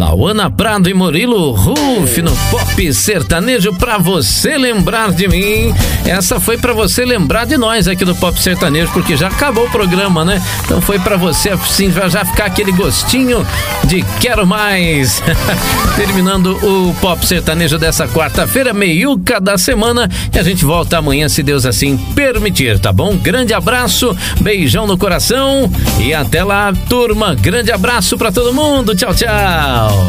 Ana Prado e Murilo Ruff no Pop Sertanejo, pra você lembrar de mim. Essa foi pra você lembrar de nós aqui do Pop Sertanejo, porque já acabou o programa, né? Então foi pra você assim já ficar aquele gostinho de quero mais. Terminando o Pop Sertanejo dessa quarta-feira, meiuca da semana, e a gente volta amanhã, se Deus assim permitir, tá bom? Grande abraço, beijão no coração e até lá, turma. Grande abraço pra todo mundo. Tchau, tchau.